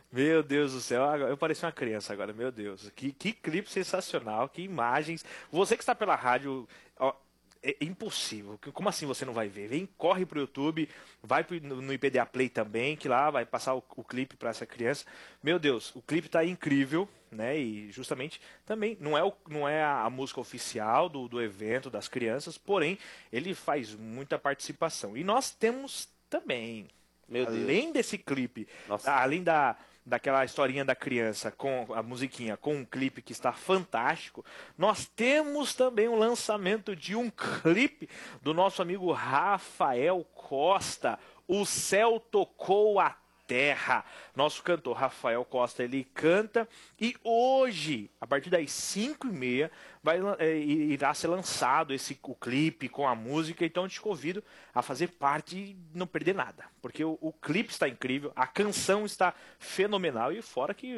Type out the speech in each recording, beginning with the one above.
Meu Deus do céu, eu pareci uma criança agora, meu Deus. Que clipe sensacional, que imagens. Você que está pela rádio, ó, é impossível. Como assim você não vai ver? Vem, corre pro YouTube, vai no IPDA Play também, que lá vai passar o clipe para essa criança. Meu Deus, o clipe tá incrível, né? E justamente também não é a música oficial do evento das crianças, porém ele faz muita participação. E nós temos também, Meu além Deus. desse clipe, Nossa. além daquela historinha da criança com a musiquinha, com um clipe que está fantástico, nós temos também o lançamento de um clipe do nosso amigo Rafael Costa. O céu tocou a terra. Nosso cantor Rafael Costa, ele canta e hoje, a partir das 5h30, irá ser lançado o clipe com a música, então eu te convido a fazer parte e não perder nada, porque o clipe está incrível, a canção está fenomenal e fora que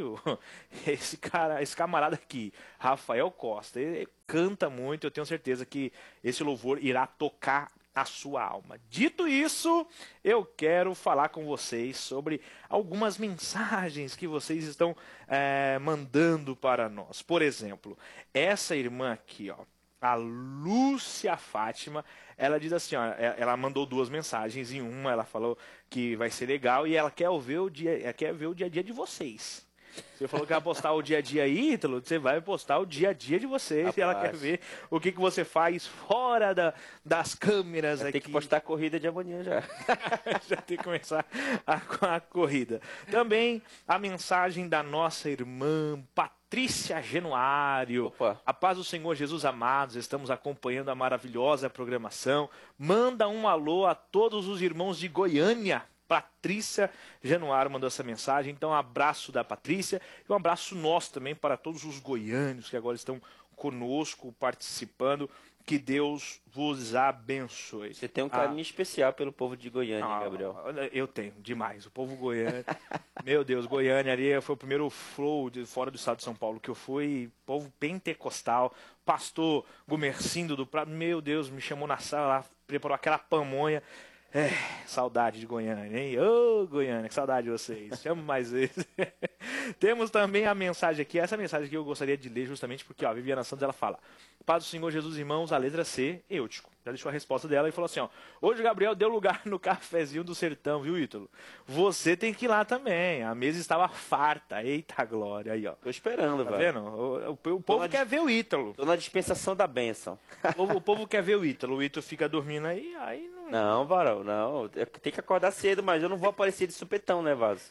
esse camarada aqui, Rafael Costa, ele canta muito, eu tenho certeza que esse louvor irá tocar a sua alma. Dito isso, eu quero falar com vocês sobre algumas mensagens que vocês estão mandando para nós. Por exemplo, essa irmã aqui, ó, a Lúcia Fátima, ela diz assim, ó, ela mandou 2 mensagens. Em uma ela falou que vai ser legal e ela quer ver o dia a dia de vocês. Você falou que vai postar o dia a dia aí, Ítalo, você vai postar o dia a dia de vocês. Rapaz, E ela quer ver o que você faz fora das câmeras aqui. tem que postar a corrida de amanhã já. Já tem que começar a corrida. Também a mensagem da nossa irmã Patrícia Genuário. Opa. A paz do Senhor Jesus amados, estamos acompanhando a maravilhosa programação. Manda um alô a todos os irmãos de Goiânia. Patrícia Januário mandou essa mensagem, então um abraço da Patrícia e um abraço nosso também para todos os goianos que agora estão conosco, participando. Que Deus vos abençoe. Você tem um carinho especial pelo povo de Goiânia, Gabriel. Eu tenho, demais. O povo goiano, meu Deus, Goiânia ali foi o primeiro flow fora do estado de São Paulo que eu fui, povo pentecostal, pastor Gumercindo do Prado, meu Deus, me chamou na sala lá, preparou aquela pamonha. Saudade de Goiânia, hein? Ô, Goiânia, que saudade de vocês. Chamo mais vezes. Temos também a mensagem aqui, essa mensagem que eu gostaria de ler justamente porque, ó, a Viviana Santos, ela fala: Paz do Senhor Jesus, irmãos, a letra C, Eutico. Já deixou a resposta dela e falou assim, ó: hoje o Gabriel deu lugar no cafezinho do sertão, viu, Ítalo? Você tem que ir lá também. A mesa estava farta. Eita glória, aí, ó. Tô esperando, Tá velho. vendo? O povo quer ver o Ítalo. Tô na dispensação da bênção. O povo quer ver o Ítalo. O Ítalo fica dormindo aí não... Não, Varão, não. Tem que acordar cedo, mas eu não vou aparecer de supetão, né, Vaso?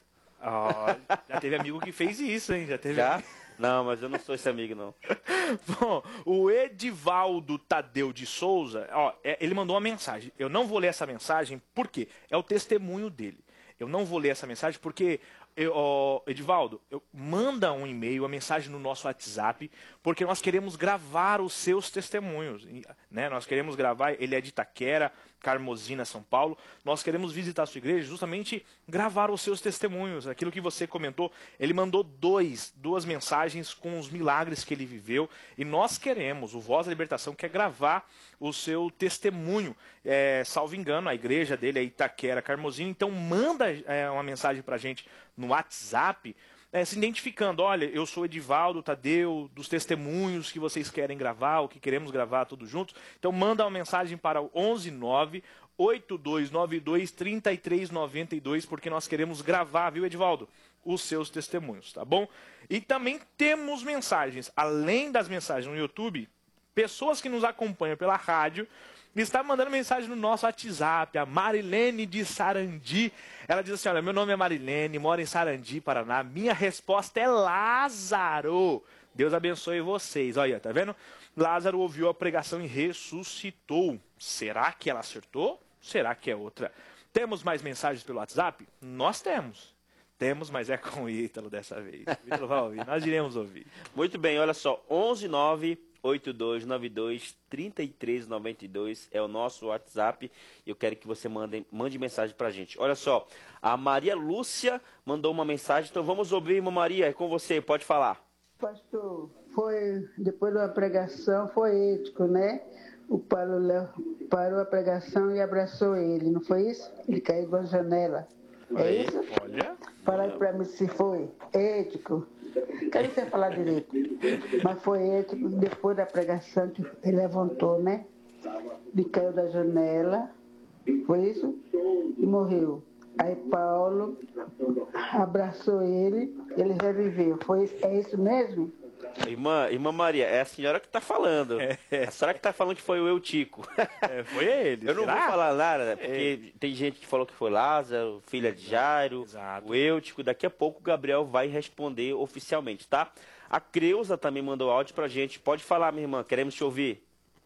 Já teve amigo que fez isso, hein? Já teve. Já? Não, mas eu não sou esse amigo, não. Bom, o Edivaldo Tadeu de Souza, ó, ele mandou uma mensagem. Eu não vou ler essa mensagem porque é o testemunho dele. Eu não vou ler essa mensagem porque, Edivaldo, manda um e-mail, uma mensagem no nosso WhatsApp, porque nós queremos gravar os seus testemunhos, né? Nós queremos gravar, ele é de Itaquera, Carmozina, São Paulo. Nós queremos visitar a sua igreja, justamente gravar os seus testemunhos. Aquilo que você comentou, ele mandou duas mensagens com os milagres que ele viveu. E nós queremos, o Voz da Libertação quer gravar o seu testemunho. Salvo engano, a igreja dele é Itaquera, Carmozina. Então manda uma mensagem pra gente no WhatsApp, se identificando: olha, eu sou Edivaldo Tadeu, dos testemunhos que vocês querem gravar, ou que queremos gravar todos juntos. Então manda uma mensagem para o 119-8292-3392, porque nós queremos gravar, viu, Edivaldo, os seus testemunhos, tá bom? E também temos mensagens, além das mensagens no YouTube, pessoas que nos acompanham pela rádio, me está mandando mensagem no nosso WhatsApp, a Marilene de Sarandi. Ela diz assim: olha, meu nome é Marilene, moro em Sarandi, Paraná. Minha resposta é Lázaro. Deus abençoe vocês. Olha, tá vendo? Lázaro ouviu a pregação e ressuscitou. Será que ela acertou? Será que é outra? Temos mais mensagens pelo WhatsApp? Nós temos. Temos, mas é com o Ítalo dessa vez. O Ítalo vai ouvir, nós iremos ouvir. Muito bem, olha só, 11982923392 é o nosso WhatsApp. Eu quero que você mande mensagem pra gente. Olha só, a Maria Lúcia mandou uma mensagem, então vamos ouvir, irmã Maria, é com você, pode falar. Pastor, depois da pregação, foi ético, né? O Paulo parou a pregação e abraçou ele, não foi isso? Ele caiu da janela. É isso? Olha, Fala aí pra mim se foi ético. Quero você falar direito. Mas foi ético depois da pregação que ele levantou, né? Ele caiu da janela, foi isso? E morreu. Aí Paulo abraçou ele, ele reviveu. É isso mesmo? Irmã Maria, é a senhora que está falando. É a senhora que está falando que foi o Eutico. Foi ele. Eu não vou falar nada, né? Porque tem gente que falou que foi Lázaro, filha de Jairo, o Eutico. Daqui a pouco o Gabriel vai responder oficialmente, tá? A Creuza também mandou áudio pra gente. Pode falar, minha irmã, queremos te ouvir.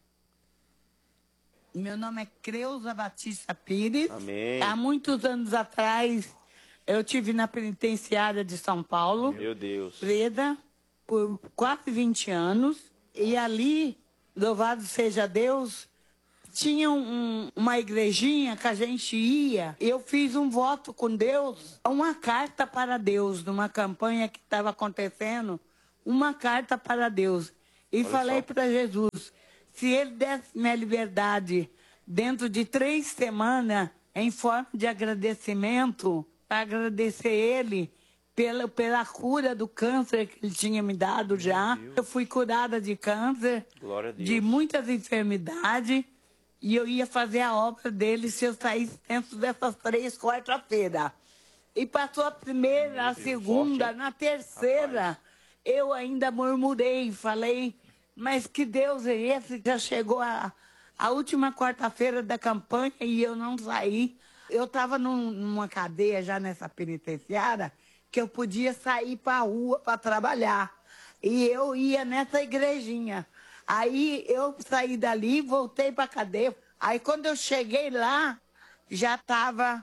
Meu nome é Creuza Batista Pires. Amém. Há muitos anos atrás, eu estive na penitenciária de São Paulo. Meu Deus. Presa, por quase 20 anos. E ali, louvado seja Deus, tinha uma igrejinha que a gente ia. Eu fiz um voto com Deus, uma carta para Deus, numa campanha que estava acontecendo, uma carta para Deus. E Olha falei só. para Jesus, se ele desse minha liberdade dentro de 3 semanas, em forma de agradecimento, para agradecer ele pela cura do câncer que ele tinha me dado já. Eu fui curada de câncer, Glória a Deus. de muitas enfermidades, e eu ia fazer a obra dele se eu saísse dentro dessas 3 quarta-feira. E passou a primeira, a segunda, forte, na terceira, eu ainda murmurei, falei, mas que Deus é esse? Já chegou a última quarta-feira da campanha e eu não saí. Eu estava numa cadeia já nessa penitenciária que eu podia sair para a rua para trabalhar. E eu ia nessa igrejinha. Aí eu saí dali, voltei para a cadeia. Aí quando eu cheguei lá, já estava...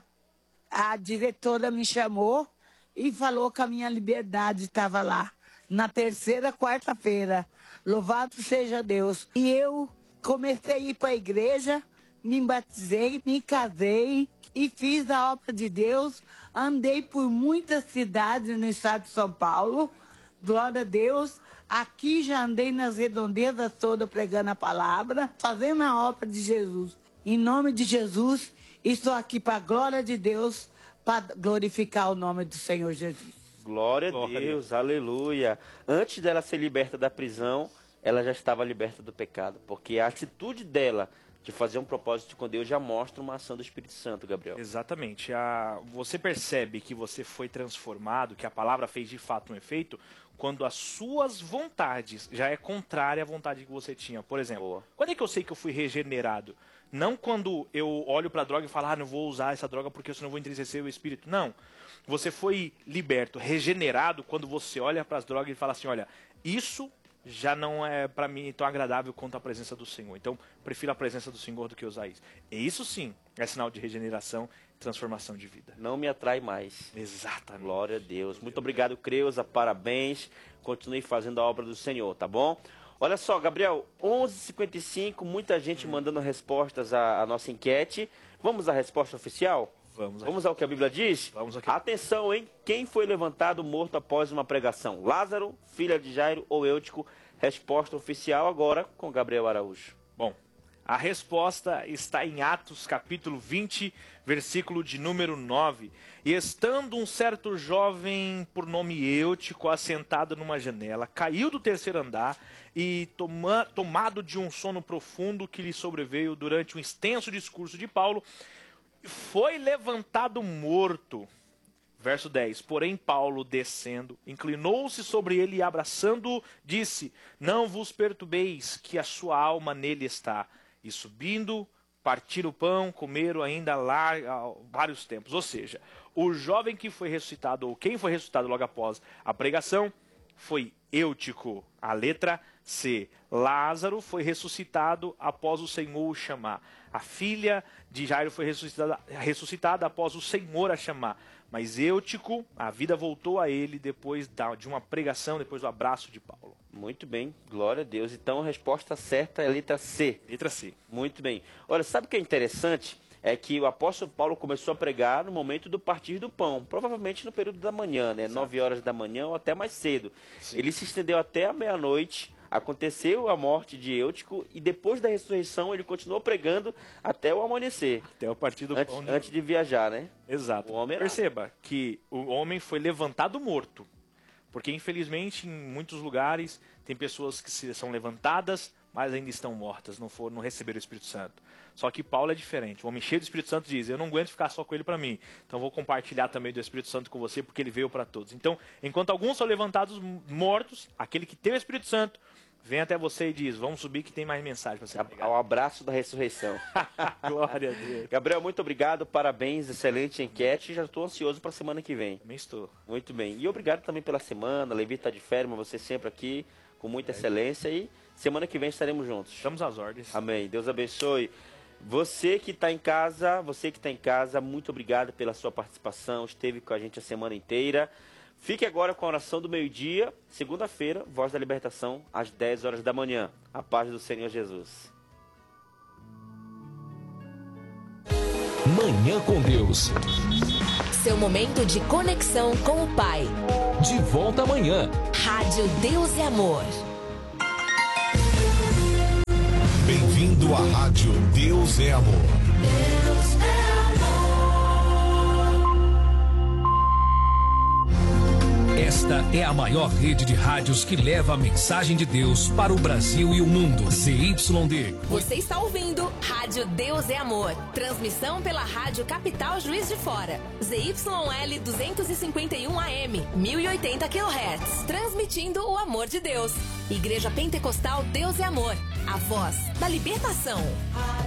A diretora me chamou e falou que a minha liberdade estava lá. Na terceira quarta-feira. Louvado seja Deus. E eu comecei a ir para a igreja, me batizei, me casei e fiz a obra de Deus. Andei por muitas cidades no estado de São Paulo. Glória a Deus. Aqui já andei nas redondezas todas pregando a palavra, fazendo a obra de Jesus. Em nome de Jesus, estou aqui para a glória de Deus, para glorificar o nome do Senhor Jesus. Glória a Deus, aleluia. Antes dela ser liberta da prisão, ela já estava liberta do pecado, porque a atitude dela de fazer um propósito com Deus já mostra uma ação do Espírito Santo, Gabriel. Exatamente. Você percebe que você foi transformado, que a palavra fez de fato um efeito, quando as suas vontades já é contrária à vontade que você tinha. Por exemplo, quando é que eu sei que eu fui regenerado? Não quando eu olho para a droga e falo, não vou usar essa droga porque senão eu vou entristecer o espírito. Não. Você foi liberto, regenerado, quando você olha para as drogas e fala assim, olha, isso já não é para mim tão agradável quanto a presença do Senhor. Então, prefiro a presença do Senhor do que usar isso. E isso sim é sinal de regeneração e transformação de vida. Não me atrai mais. Exatamente. Glória a Deus. Muito obrigado, Creuza. Parabéns. Continue fazendo a obra do Senhor, tá bom? Olha só, Gabriel, 11h55, muita gente mandando respostas à nossa enquete. Vamos à resposta oficial? Vamos ao que a Bíblia diz? Vamos aqui. Atenção, hein? Quem foi levantado morto após uma pregação? Lázaro, filha de Jairo ou Eutico? Resposta oficial agora com Gabriel Araújo. Bom, a resposta está em Atos capítulo 20, versículo de número 9. E estando um certo jovem por nome Eutico assentado numa janela, caiu do 3º andar e tomado de um sono profundo que lhe sobreveio durante um extenso discurso de Paulo, foi levantado morto. Verso 10. Porém Paulo, descendo, inclinou-se sobre ele e abraçando-o, disse, não vos perturbeis, que a sua alma nele está. E subindo, partiram o pão, comeram ainda lá vários tempos. Ou seja, o jovem que foi ressuscitado, ou quem foi ressuscitado logo após a pregação, foi Eutico. A letra C. Lázaro foi ressuscitado após o Senhor o chamar. A filha de Jairo foi ressuscitada após o Senhor a chamar. Mas Eutico, a vida voltou a ele depois de uma pregação, depois do abraço de Paulo. Muito bem, glória a Deus. Então a resposta certa é a letra C. Letra C. Muito bem. Olha, sabe o que é interessante? É que o apóstolo Paulo começou a pregar no momento do partir do pão, provavelmente no período da manhã, né? 9 horas da manhã ou até mais cedo. Sim. Ele se estendeu até a meia-noite, Aconteceu a morte de Eutico e depois da ressurreição ele continuou pregando até o amanhecer. Até o partido Antes de viajar, né? Exato. O homem era... Perceba que o homem foi levantado morto. Porque, infelizmente, em muitos lugares, tem pessoas que são levantadas, mas ainda estão mortas, não receberam o Espírito Santo. Só que Paulo é diferente. O homem cheio do Espírito Santo diz, eu não aguento ficar só com ele para mim. Então vou compartilhar também do Espírito Santo com você, porque ele veio para todos. Então, enquanto alguns são levantados mortos, aquele que tem o Espírito Santo vem até você e diz, vamos subir que tem mais mensagem para você pegar. Ao abraço da ressurreição. Glória a Deus. Gabriel, muito obrigado, parabéns, excelente enquete. Já estou ansioso para a semana que vem. Também estou. Muito bem. E obrigado também pela semana. Levi está de férias, mas você sempre aqui, com muita excelência. E semana que vem estaremos juntos. Estamos às ordens. Amém. Deus abençoe. Você que está em casa, muito obrigado pela sua participação. Esteve com a gente a semana inteira. Fique agora com a oração do meio-dia, segunda-feira, Voz da Libertação, às 10 horas da manhã. A paz do Senhor Jesus. Manhã com Deus. Seu momento de conexão com o Pai. De volta amanhã. Rádio Deus é Amor. Bem-vindo à Rádio Deus é Amor. Deus é Esta é a maior rede de rádios que leva a mensagem de Deus para o Brasil e o mundo. ZYD. Você está ouvindo Rádio Deus é Amor. Transmissão pela Rádio Capital Juiz de Fora. ZYL 251 AM, 1080 kHz. Transmitindo o amor de Deus. Igreja Pentecostal Deus é Amor. A voz da libertação.